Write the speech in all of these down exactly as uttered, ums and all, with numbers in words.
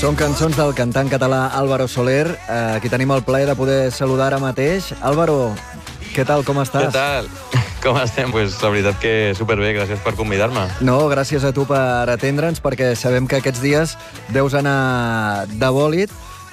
Són cançons del cantant català Álvaro Soler. Aquí tenim el plaer de poder saludar ara mateix. Álvaro, què tal, com estàs? Què tal? Com estem? Pues, la veritat que superbé, gràcies per convidar-me. No, gràcies a tu per atendre'ns, perquè sabem que aquests dies deus anar de bòlit,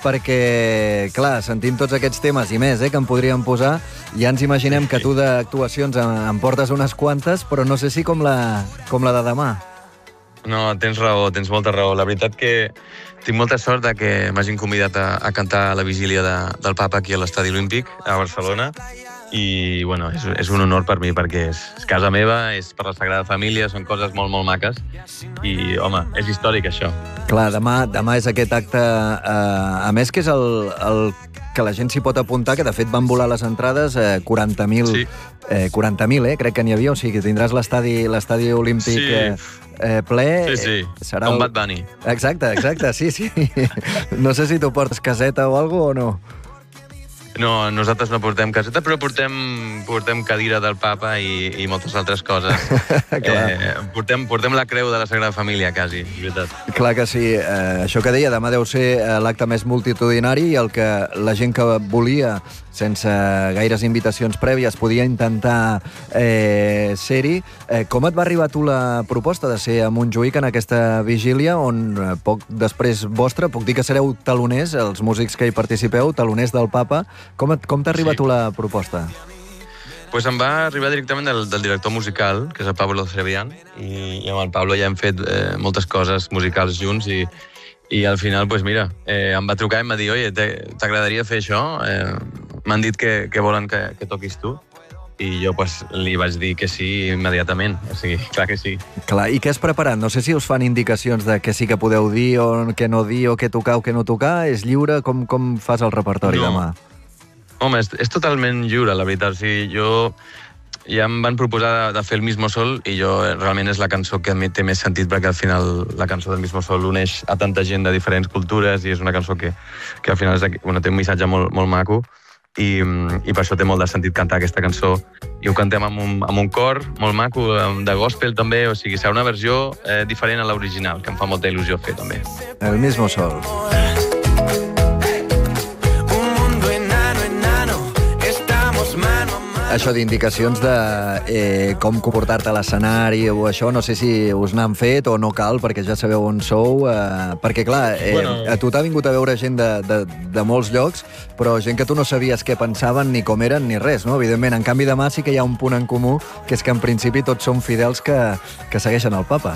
perquè, clar, sentint tots aquests temes i més, eh, que em podríem posar, ja ens imaginem que tu d'actuacions en portes unes quantes, però no sé si com la, com la de demà. No, tens raó, tens molta raó. La veritat que tinc molta sort de que m'hagin convidat a, a cantar a la vigília de, del Papa aquí a l'Estadi Olímpic, a Barcelona, i bueno, és, és un honor per mi perquè és, és casa meva, és per la Sagrada Família, són coses molt, molt maques i, home, és històric això. Clar, demà, demà és aquest acte, eh, a més que és el, el que la gent s'hi pot apuntar, que de fet van volar les entrades, eh, quaranta mil, sí. eh, quaranta mil, eh, crec que n'hi havia, o sigui, tindràs l'estadi l'estadi olímpic sí. eh, eh, ple. Sí, sí, serà com el... Bad Bunny. Exacte, exacte, sí, sí. No sé si tu portes caseta o alguna cosa o no. No, nosaltres no portem caseta, però portem, portem cadira del Papa i, i moltes altres coses. eh, portem, portem la creu de la Sagrada Família, quasi, és veritat. Clar que sí. Eh, això que deia, demà deu ser l'acte més multitudinari i el que la gent que volia, sense gaires invitacions prèvies, podia intentar eh, ser-hi. Eh, com et va arribar a tu la proposta de ser a Montjuïc en aquesta vigília, on eh, poc després vostre, puc dir que sereu taloners, els músics que hi participeu, taloners del Papa. Com, et, com t'ha arribat sí. tu la proposta? Pues em va arribar directament del, del director musical, que és el Pablo Cebrián, i, i amb el Pablo ja hem fet eh, moltes coses musicals junts i, i al final, pues mira, eh, em va trucar i em va dir, oye, t'agradaria fer això? Eh, M'han dit que, que volen que, que toquis tu. I jo pues, li vaig dir que sí immediatament. O sigui, clar que sí. Clar, i què has preparat? No sé si us fan indicacions de què sí que podeu dir o què no dir, o què tocar o què no tocar. És lliure? Com, com fas el repertori no. demà? Home, és, és totalment lliure, la veritat. O sigui, jo... Ja em van proposar de, de fer el Mismo Sol i jo realment és la cançó que a mi té més sentit perquè al final la cançó del Mismo Sol uneix a tanta gent de diferents cultures i és una cançó que, que al final és, bueno, té un missatge molt, molt maco i, i per això té molt de sentit cantar aquesta cançó. I ho cantem amb un, amb un cor molt maco, de gospel també, o sigui, serà una versió eh, diferent a l'original, que em fa molta il·lusió fer també. El Mismo Sol. Això d'indicacions de eh, com comportar-te a l'escenari o això, no sé si us n'han fet o no cal, perquè ja sabeu on sou, eh, perquè clar, eh, bueno. a tu t'ha vingut a veure gent de, de, de molts llocs, però gent que tu no sabies què pensaven, ni com eren, ni res, no? Evidentment, en canvi demà sí que hi ha un punt en comú, que és que en principi tots som fidels que, que segueixen el Papa.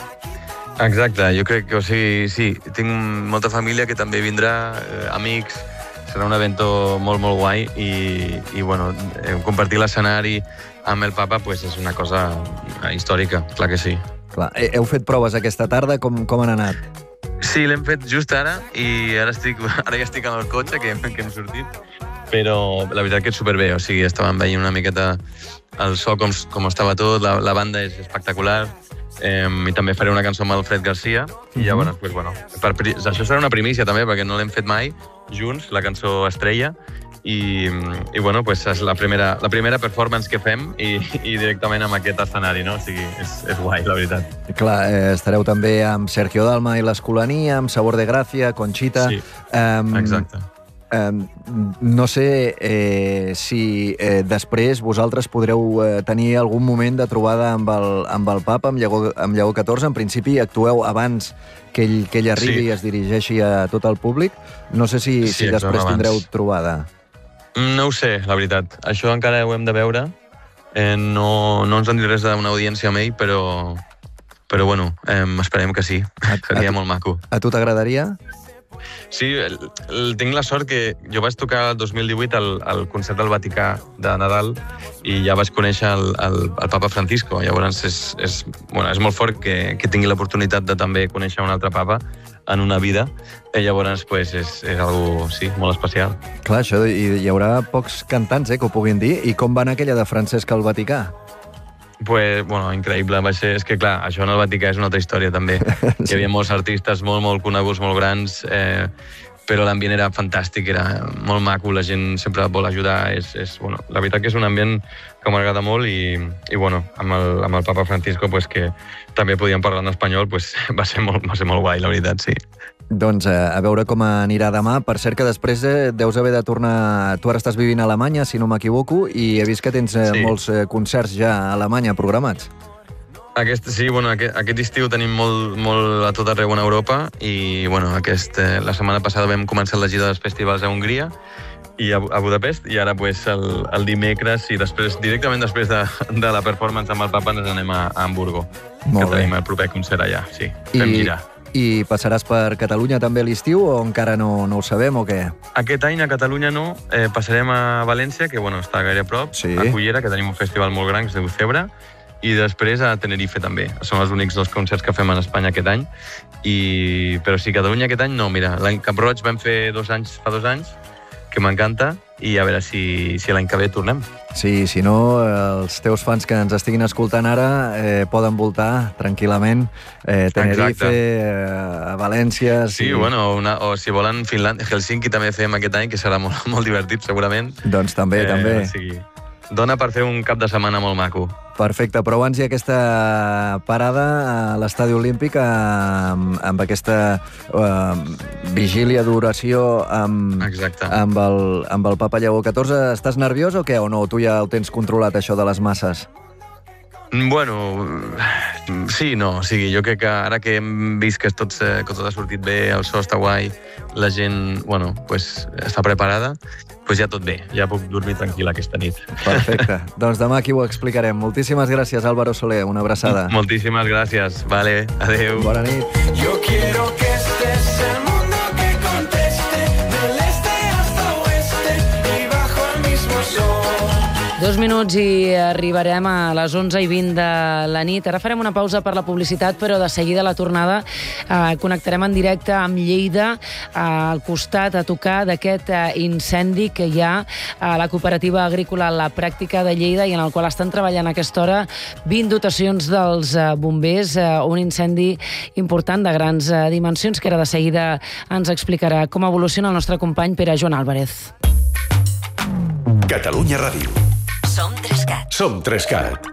Exacte, jo crec que, o sigui, sí, tinc molta família que també vindrà, eh, amics. Serà un evento molt, molt guai i, i bueno, compartir l'escenari amb el Papa pues, és una cosa històrica, clar que sí. Clar. Heu fet proves aquesta tarda? Com, com han anat? Sí, l'hem fet just ara i ara, estic, ara ja estic en el cotxe que, que hem sortit, però la veritat que és superbé, o sigui, estàvem veient una miqueta el so com, com estava tot, la, la banda és espectacular, eh, i també faré una cançó amb el Fred Garcia, mm-hmm. i llavors, pues, bueno, per, això serà una primícia també, perquè no l'hem fet mai junts, la cançó Estrella, i, i bueno, pues, és la primera, la primera performance que fem i, i directament amb aquest escenari, no? O sigui, és, és guai, la veritat. Clar, eh, estareu també amb Sergio Dalma i l'Escolania, amb Sabor de Gràcia, Conxita... Sí, um, exacte. Um, no sé eh, si eh, després vosaltres podreu eh, tenir algun moment de trobada amb el, amb el Papa, amb Lleó, amb Lleó catorze. En principi actueu abans que ell, que ell arribi sí. i es dirigeixi a tot el públic. No sé si, sí, si després abans. tindreu trobada. No ho sé, la veritat. Això encara ho hem de veure. Eh, no, no ens han dit res d'una audiència amb ell, però, però bueno, eh, esperem que sí. A, Seria a, molt maco. A tu t'agradaria? Sí, el, el, tinc la sort que jo vaig tocar el dos mil divuit al, al concert del Vaticà de Nadal i ja vaig conèixer el, el, el Papa Francisco. Llavors és, és, bueno, és molt fort que, que tingui l'oportunitat de també conèixer un altre papa en una vida. I llavors pues, és, és algo, sí, molt especial. Clar, això, hi, hi haurà pocs cantants eh, que ho puguin dir. I com va anar aquella de Francesc al Vaticà? Pues, bueno, increïble. Va ser, és que, clar, això en el Vaticà és una altra història, també. Sí. Hi havia molts artistes molt, molt coneguts, molt grans, eh, però l'ambient era fantàstic, era molt maco, la gent sempre vol ajudar. És, és, bueno, la veritat que és un ambient que m'agrada molt i, i bueno, amb el, amb el Papa Francisco, pues, que també podíem parlar en espanyol, pues, va ser molt, va ser molt guai, la veritat, sí. Doncs a veure com anirà demà. Per cert que després deus haver de tornar... Tu ara estàs vivint a Alemanya, si no m'equivoco, i he vist que tens sí. molts concerts ja a Alemanya programats. Aquest, sí, bueno, aquest, aquest estiu tenim molt, molt a tot arreu en Europa i bueno, aquest, la setmana passada vam començar la gira dels festivals a Hongria i a, a Budapest, i ara pues, el, el dimecres i després, directament després de, de la performance amb el Papa ens anem a, a Hamburgo, molt que bé. Tenim el proper concert allà, sí, fem I, gira. I passaràs per Catalunya també a l'estiu o encara no, no ho sabem o què? Aquest any a Catalunya no, eh, passarem a València, que bueno, està gaire a prop, sí. a Cullera, que tenim un festival molt gran, que es diu Cebre, i després a Tenerife també. Són els únics dos concerts que fem en Espanya aquest any. I... Però sí, Catalunya aquest any no, mira, l'any Cap Roig vam fer dos anys, fa dos anys, que m'encanta, i a veure si, si l'any que ve tornem. Sí, si no, els teus fans que ens estiguin escoltant ara eh, poden voltar tranquil·lament eh, Tenerife, eh, a València... Sí, sí bueno, una, o si volen Finlàndia, Helsinki també fem aquest any, que serà molt, molt divertit, segurament. Doncs també, eh, també. O sigui, dona per fer un cap de setmana molt maco. Perfecte, però abans hi ha aquesta parada a l'Estadi Olímpic amb, amb aquesta uh, vigília d'oració amb, amb, el, amb el Papa Lleó catorze. Estàs nerviós o què? O no? Tu ja ho tens controlat, això de les masses? Bueno, sí, no. O sigui, jo crec que ara que hem vist que tot, que tot ha sortit bé, el so està guai, la gent, bueno, pues, està preparada, pues ja tot bé. Ja puc dormir tranquil aquesta nit. Perfecte. Doncs demà aquí ho explicarem. Moltíssimes gràcies, Álvaro Soler. Una abraçada. Moltíssimes gràcies. Vale, adeu. Bona nit. Yo quiero que estés el mundo que conteste del este hasta oeste y bajo el mismo sol. Dos minuts i arribarem a les onze i vint de la nit. Ara farem una pausa per la publicitat, però de seguida a la tornada eh, connectarem en directe amb Lleida, eh, al costat, a tocar d'aquest eh, incendi que hi ha a la cooperativa agrícola La Pràctica de Lleida i en el qual estan treballant a aquesta hora vint dotacions dels eh, bombers, eh, un incendi important de grans eh, dimensions que ara de seguida ens explicarà com evoluciona el nostre company Pere Joan Álvarez. Catalunya Ràdio. Som Trescat. Som Trescat.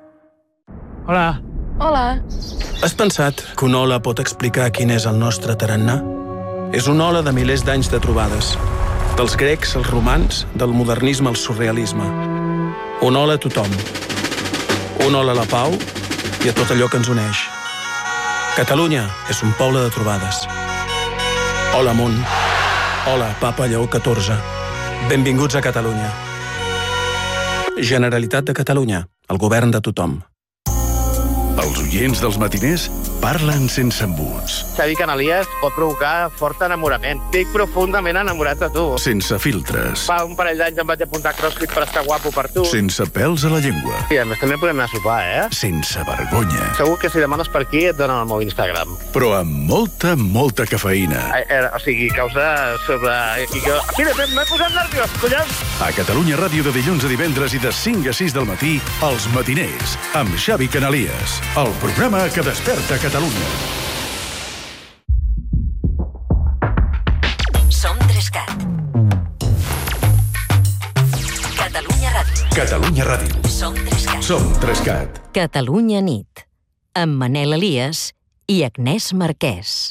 Hola. Hola. Has pensat que una ola pot explicar quin és el nostre tarannà? És una ola de milers d'anys de trobades. Dels grecs als romans, del modernisme al surrealisme. Una ola a tothom. Una ola a la pau i a tot allò que ens uneix. Catalunya és un poble de trobades. Hola, món. Hola, Papa Lleó catorze. Benvinguts a Catalunya. Generalitat de Catalunya, el govern de tothom. Els oients dels matiners parlen sense embuts. Xavi Canalies pot provocar fort enamorament. Estic profundament enamorat de tu. Sense filtres. Fa un parell d'anys em vaig apuntar a CrossFit per estar guapo per tu. Sense pèls a la llengua. I a més també podem anar a sopar, eh? Sense vergonya. Segur que si demanes per aquí et donen el meu Instagram. Però amb molta, molta cafeïna. Eh, eh, o sigui, causa sobre... I que... Mira, m'he posat nerviós, collons! A Catalunya Ràdio de dilluns a divendres i de cinc a sis del matí, Els Matiners, amb Xavi Canalies. El programa que desperta Catalunya. Som Trescat. Catalunya Ràdio. Catalunya Ràdio. Som Trescat. Som Trescat. Catalunya nit. Amb Manel Elias i Agnès Marquès.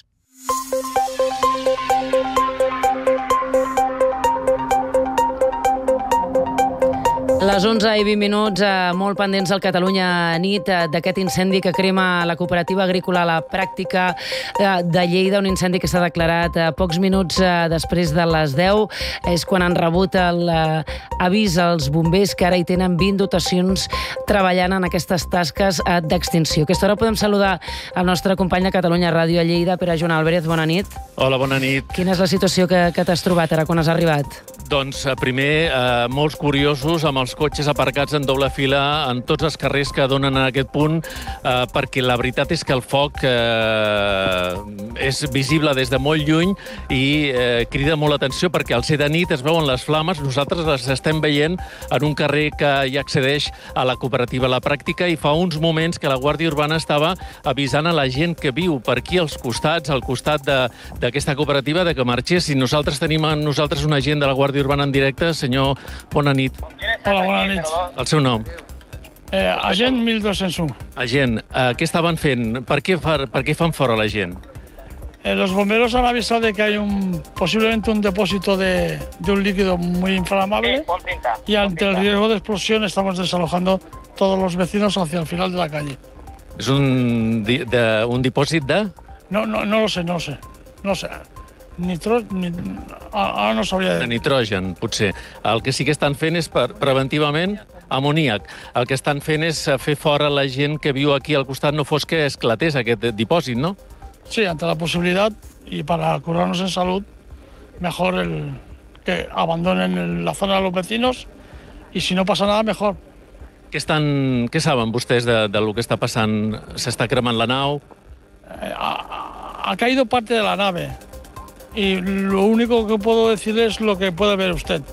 Les onze i vint minuts, eh, molt pendents al Catalunya nit, eh, d'aquest incendi que crema la cooperativa agrícola La Pràctica eh, de Lleida, un incendi que s'ha declarat eh, pocs minuts eh, després de les deu. És quan han rebut l'avís eh, als bombers, que ara hi tenen vint dotacions treballant en aquestes tasques eh, d'extinció. A aquesta hora podem saludar el nostre company de Catalunya Ràdio a Lleida, Pere Joan Álvarez. Bona nit. Hola, bona nit. Quina és la situació que, que t'has trobat ara quan has arribat? Doncs primer, eh, molts curiosos amb els cotxes aparcats en doble fila en tots els carrers que donen a aquest punt, eh, perquè la veritat és que el foc eh, és visible des de molt lluny i eh, crida molt l'atenció perquè al ser de nit es veuen les flames. Nosaltres les estem veient en un carrer que hi accedeix a la cooperativa La Pràctica i fa uns moments que la Guàrdia Urbana estava avisant a la gent que viu per aquí als costats, al costat d'aquesta cooperativa, de que marxés. I nosaltres tenim a nosaltres un agent de la Guàrdia Urbana en directe. Senyor, bona nit. Hola, bona nit. El seu nom? Eh, agent mil dos-cents u. Agent, eh, què estaven fent? Per què, fa, per què fan fora la gent? Eh, los bomberos han avisado de que hay un posiblemente un depósito de, de un líquido muy inflamable y ante el riesgo de explosión estamos desalojando todos los vecinos hacia el final de la calle. És un, di- de, un dipòsit de... No, no, no lo sé, no lo sé. No sé. Nitro, ni, ara no sabria de dir. nitrogen, potser. El que sí que estan fent és per, preventivament amoníac. El que estan fent és fer fora la gent que viu aquí al costat, no fos que esclatés aquest dipòsit, no? Sí, ante la posibilidad y para curarnos en salud, mejor el que abandonen el- la zona de los vecinos y si no pasa nada, mejor. Què, estan, què saben vostès de, de lo que està passant? S'està cremant la nau? Eh, ha, ha caído parte de la nave y lo único que puedo decirle es lo que puede ver usted.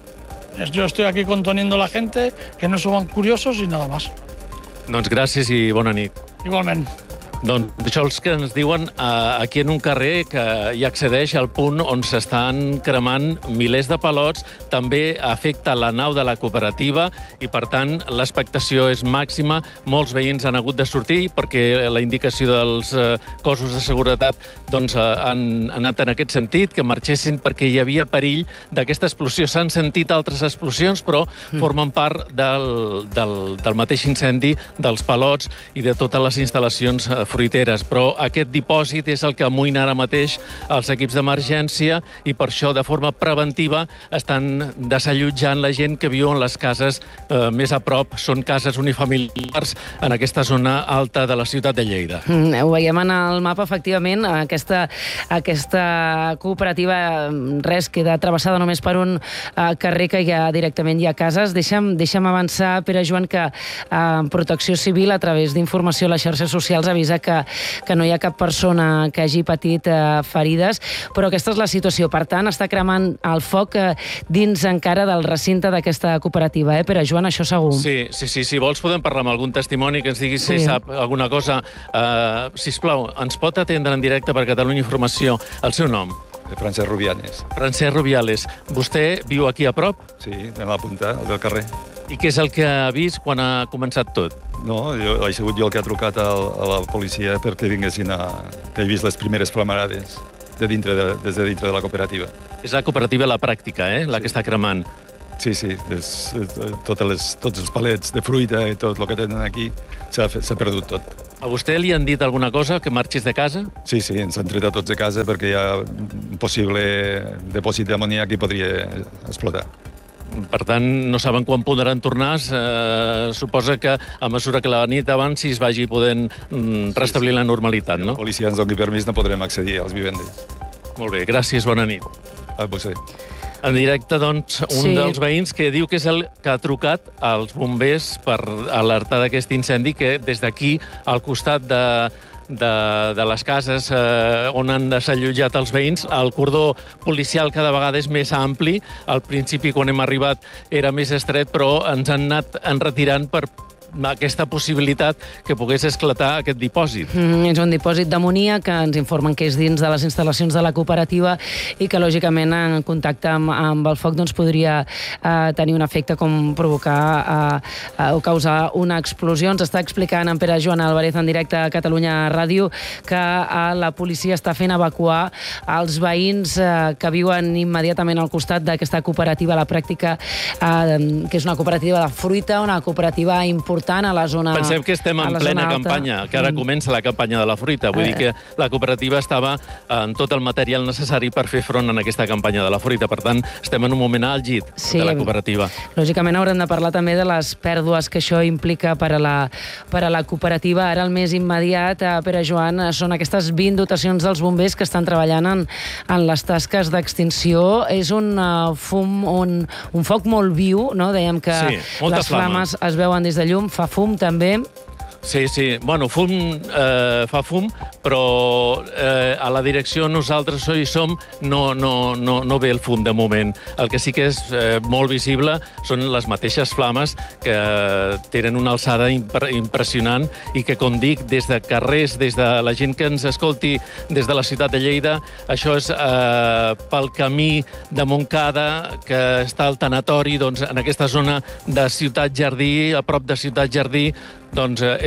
Es- Yo estoy aquí conteniendo a la gente, que no son curiosos y nada más. Doncs gràcies i bona nit. Igualment. Doncs això els que ens diuen eh, aquí en un carrer que hi accedeix al punt on s'estan cremant milers de palots, també afecta la nau de la cooperativa i, per tant, l'expectació és màxima. Molts veïns han hagut de sortir perquè la indicació dels eh, cossos de seguretat doncs, eh, han, han anat en aquest sentit, que marxessin perquè hi havia perill d'aquesta explosió. S'han sentit altres explosions, però formen part del, del, del mateix incendi dels palots i de totes les instal·lacions eh, fruiteres, però aquest dipòsit és el que amoïna ara mateix els equips d'emergència i per això, de forma preventiva, estan desallotjant la gent que viu en les cases eh, més a prop. Són cases unifamiliars en aquesta zona alta de la ciutat de Lleida. Mm, ho veiem en el mapa, efectivament, aquesta, aquesta cooperativa, res, queda travessada només per un uh, carrer que ja directament hi ha cases. Deixa'm, deixa'm avançar, Pere Joan, que uh, Protecció Civil, a través d'informació a les xarxes socials, avisa que, que no hi ha cap persona que hagi patit uh, ferides, però aquesta és la situació. Per tant, està cremant el foc uh, dins encara del recinte d'aquesta cooperativa, eh, Pere Joan, això segur. Sí, sí, sí, si vols podem parlar amb algun testimoni que ens digui si Sí. sap alguna cosa. Uh, sisplau, ens pot atendre en directe per Catalunya Informació el seu nom? Francesc Rubianes. Francesc Rubiales. Vostè viu aquí a prop? Sí, anem a apuntar, al del carrer. I què és el que ha vist quan ha començat tot? No, jo, he sigut jo el que ha trucat al, a la policia perquè vinguessin a... que he vist les primeres flamarades de dintre de, des de dintre de la cooperativa. És la cooperativa La Pràctica, eh? La que està cremant. Sí, sí, des, totes les, tots els palets de fruita i tot el que tenen aquí s'ha fe- s'ha perdut tot. A vostè li han dit alguna cosa, que marxis de casa? Sí, sí, ens han tret a tots de casa perquè hi ha un possible depòsit d'amoníac que podria explotar. Per tant, no saben quan podran tornar. Eh, suposa que a mesura que la nit avanci es vagi podent mm, restablir la normalitat, no? La policia ens doni permís, no podrem accedir als vivendes. Molt bé, gràcies, bona nit. A vostè. En directe, doncs, un Sí. dels veïns que diu que és el que ha trucat als bombers per alertar d'aquest incendi, que des d'aquí, al costat de, de, de les cases eh, on han desallotjat els veïns, el cordó policial cada vegada és més ampli. Al principi, quan hem arribat, era més estret, però ens han anat enretirant per aquesta possibilitat que pogués esclatar aquest dipòsit. Mm, és un dipòsit d'amonia que ens informen que és dins de les instal·lacions de la cooperativa i que, lògicament, en contacte amb, amb el foc doncs, podria eh, tenir un efecte com provocar eh, eh, o causar una explosió. Ens està explicant en Pere Joan Álvarez en directe a Catalunya Ràdio que eh, la policia està fent evacuar els veïns eh, que viuen immediatament al costat d'aquesta cooperativa, La Pràctica, eh, que és una cooperativa de fruita, una cooperativa important a la zona... Pensem que estem en plena campanya, que ara Mm. comença la campanya de la fruita. Vull Eh. dir que la cooperativa estava en tot el material necessari per fer front en aquesta campanya de la fruita. Per tant, estem en un moment àlgid Sí. de la cooperativa. Lògicament haurem de parlar també de les pèrdues que això implica per a la, per a la cooperativa. Ara el més immediat, eh, Pere Joan, eh, són aquestes vint dotacions dels bombers que estan treballant en, en les tasques d'extinció. És un uh, fum, un, un foc molt viu, no? Dèiem que Sí, molta les flama. flames es veuen des de llum, fa fum també. Sí, sí. Bueno, fum eh, fa fum, però eh, a la direcció nosaltres hi som, no, no, no, no ve el fum de moment. El que sí que és eh, molt visible són les mateixes flames que eh, tenen una alçada impre impressionant i que, com dic, des de carrers, des de la gent que ens escolti des de la ciutat de Lleida, això és eh, pel camí de Montcada, que està al tanatori, doncs, en aquesta zona de Ciutat Jardí, a prop de Ciutat Jardí, doncs eh, és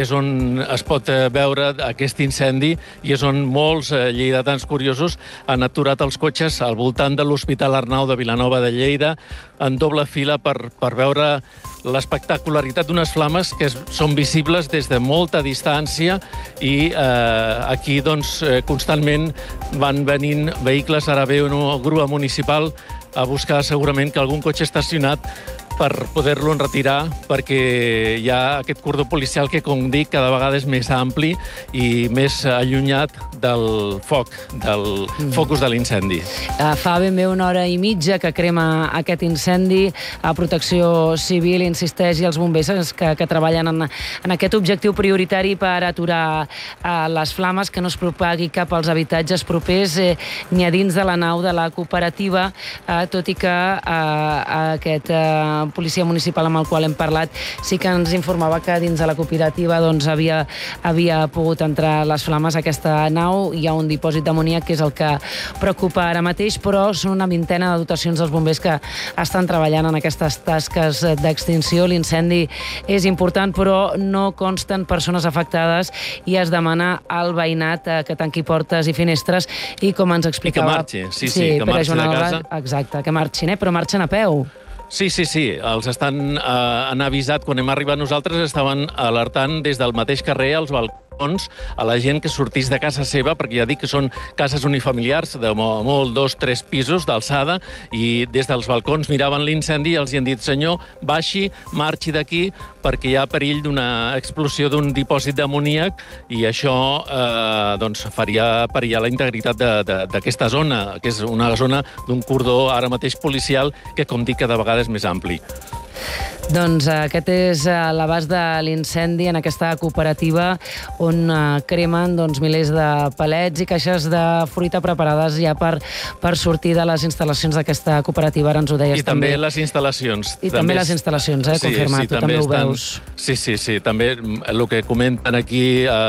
és on es pot eh, veure aquest incendi i és on molts eh, lleidatans curiosos han aturat els cotxes al voltant de l'Hospital Arnau de Vilanova de Lleida en doble fila per, per veure l'espectacularitat d'unes flames que es, són visibles des de molta distància i eh, aquí doncs, eh, constantment van venint vehicles, ara ve una grua municipal a buscar segurament que algun cotxe estacionat per poder-lo enretirar, perquè hi ha aquest cordó policial que, com dic, cada vegada és més ampli i més allunyat del foc, del mm. focus de l'incendi. Uh, fa ben bé una hora i mitja que crema aquest incendi. A Protecció Civil insisteix i els bombers que, que treballen en, en aquest objectiu prioritari per aturar uh, les flames, que no es propagui cap als habitatges propers eh, ni a dins de la nau de la cooperativa, uh, tot i que uh, aquest uh, policia municipal amb el qual hem parlat sí que ens informava que dins de la cooperativa doncs, havia, havia pogut entrar les flames a aquesta nau. Hi ha un dipòsit d'amoníac que és el que preocupa ara mateix, però són una vintena de dotacions dels bombers que estan treballant en aquestes tasques d'extinció. L'incendi és important, però no consten persones afectades i es demana al veïnat que tanqui portes i finestres i com ens explicava... I que marxi, sí, sí, sí que marxi de casa. Exacte, que marxin, eh? Però marxen a peu. Sí, sí, sí. Els estan, eh, han avisat, quan hem arribat nosaltres, estaven alertant des del mateix carrer als balcons a la gent que sortís de casa seva, perquè ja dic que són cases unifamiliars de molt, dos, tres pisos d'alçada, i des dels balcons miraven l'incendi i els hi han dit: senyor, baixi, marxi d'aquí, perquè hi ha perill d'una explosió d'un dipòsit d'amoníac i això eh, doncs faria perillar la integritat d'aquesta zona, que és una zona d'un cordó ara mateix policial que, com dic, cada vegada és més ampli. Doncs aquest és l'abast de l'incendi en aquesta cooperativa on cremen doncs, milers de palets i caixes de fruita preparades ja per, per sortir de les instal·lacions d'aquesta cooperativa. Ara ens ho deies I també. I també les instal·lacions. I també, també les instal·lacions, eh, sí, confirmat. Sí, tu també, també ho estan... veus. Sí, sí, sí. També el que comenten aquí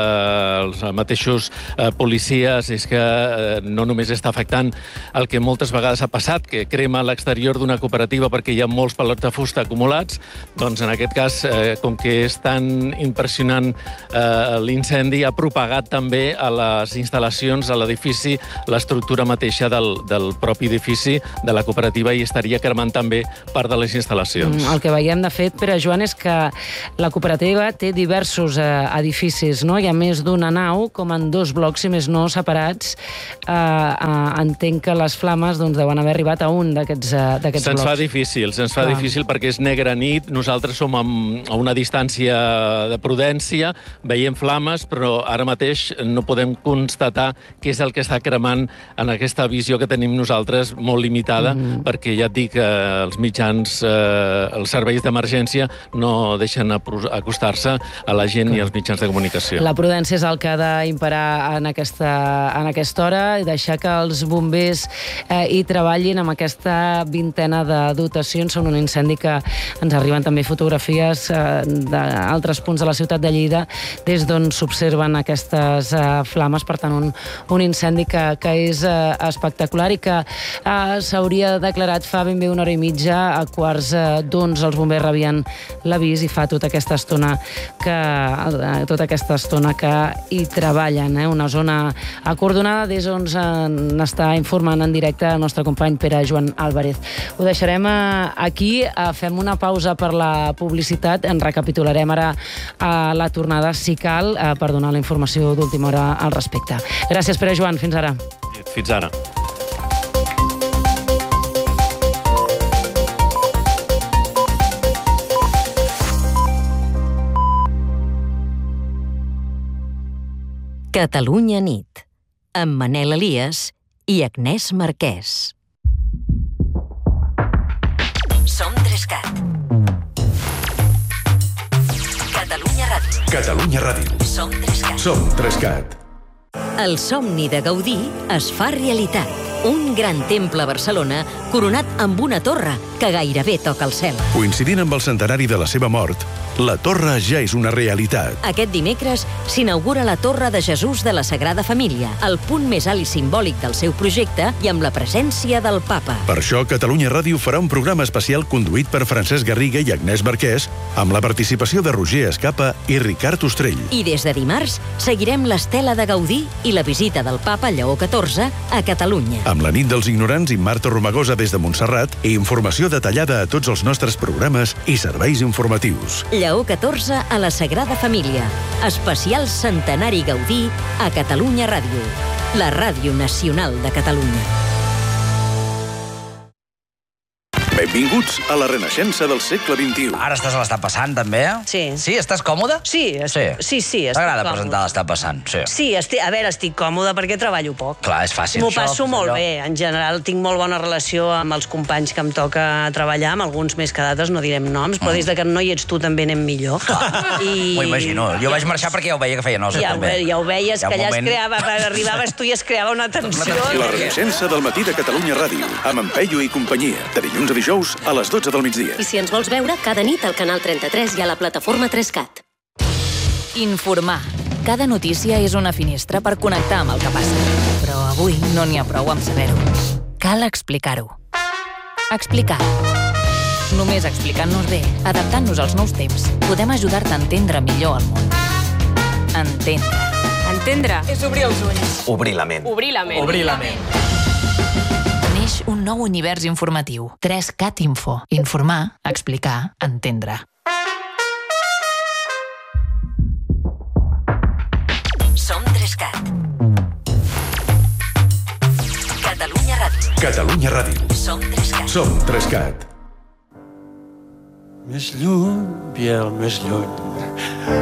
eh, els mateixos eh, policies és que eh, no només està afectant el que moltes vegades ha passat, que crema a l'exterior d'una cooperativa perquè hi ha molts palots de fusta acumulats, doncs en aquest cas, eh, com que és tan impressionant eh, l'incendi, ha propagat també a les instal·lacions, a l'edifici, l'estructura mateixa del, del propi edifici de la cooperativa i estaria cremant també part de les instal·lacions. Mm, el que veiem, de fet, Pere Joan, és que la cooperativa té diversos eh, edificis, no? Hi ha més d'una nau, com en dos blocs, si més no, separats. Eh, eh, entenc que les flames doncs, deuen haver arribat a un d'aquests eh, blocs. Se'ns fa difícil, se'ns fa Clar. difícil perquè és negra nit, nosaltres som a una distància de prudència, veiem flames, però ara mateix no podem constatar què és el que està cremant en aquesta visió que tenim nosaltres molt limitada, mm-hmm. perquè ja et dic que els mitjans, eh, els serveis d'emergència no deixen acostar-se a la gent ni als mitjans de comunicació. La prudència és el que ha d'imperar en, aquesta, en aquesta hora i deixar que els bombers eh, hi treballin amb aquesta vintena de dotacions. Són un incendi que ens arriben també fotografies eh, d'altres punts de la ciutat de Lleida des d'on s'observen aquestes eh, flames. Per tant, un, un incendi que, que és eh, espectacular i que eh, s'hauria declarat fa ben bé una hora i mitja. A quarts eh, d'onze els bombers rebien l'avís i fa tota aquesta estona que, eh, tota aquesta estona que hi treballen. Eh? Una zona acordonada des d'on n'està informant en directe el nostre company Pere Joan Álvarez. Ho deixarem eh, aquí. Eh, fem una pausa per la publicitat. En recapitularem ara a la tornada, si cal, eh, per donar la informació d'última hora al respecte. Gràcies, Pere Joan. Fins ara. Fins ara. Catalunya nit, amb Manel Elias i Agnès Marquès. Som Trescat. Catalunya Ràdio. Catalunya Ràdio. Som Trescat. Som Trescat. El somni de Gaudí es fa realitat. Un gran temple a Barcelona coronat amb una torre que gairebé toca el cel. Coincidint amb el centenari de la seva mort, La torre ja és una realitat. Aquest dimecres s'inaugura la Torre de Jesús de la Sagrada Família, el punt més alt i simbòlic del seu projecte i amb la presència del Papa. Per això, Catalunya Ràdio farà un programa especial conduït per Francesc Garriga i Agnès Marquès, amb la participació de Roger Escapa i Ricard Ostrell. I des de dimarts seguirem l'estela de Gaudí i la visita del Papa Lleó catorze a Catalunya. Amb la nit dels ignorants i Marta Romagosa des de Montserrat i informació detallada a tots els nostres programes i serveis informatius. Lleó catorze a la Sagrada Família. Especial Centenari Gaudí a Catalunya Ràdio. La ràdio nacional de Catalunya. Benvinguts a la renaixença del segle vint-i-u. Ara estàs a l'estat passant, també? Sí. Sí? Estàs còmode? Sí, es... Sí. sí, sí, estic T'agrada còmode. presentar l'estat passant? Sí. Sí, estic... a veure, estic còmode perquè treballo poc. Clar, és fàcil. M'ho això, passo pues, molt allò. bé. En general, tinc molt bona relació amb els companys que em toca treballar, amb alguns més que d'altres, no direm noms, però Mm. des de que no hi ets tu també anem millor. I... M'ho imagino. Jo vaig marxar perquè ja ho veia que feia nosa, Ja, ho, també. ve- ja ho veies, Hi ha que un allà es moment- creava, arribaves tu i es creava una tensió. La renaixença del matí de Catalunya Ràdio, amb en Peyu i companyia, de dilluns a dijous a les dotze del migdia. I si ens vols veure, cada nit al canal trenta-tres i a la plataforma tres cat. Informar. Cada notícia és una finestra per connectar amb el que passa. Però avui no n'hi ha prou amb saber-ho. Cal explicar-ho. Explicar. Només explicant-nos bé, adaptant-nos als nous temps, podem ajudar-te a entendre millor el món. Entendre. Entendre és obrir els ulls. Obrir la ment. Obrir la ment. Obrir la ment. Neix un nou univers informatiu. tres cat Info. Informar, explicar, entendre. Som tres cat. Catalunya Ràdio. Catalunya Ràdio. Som tres cat. Som tres cat. Més lluny, Biel, més lluny.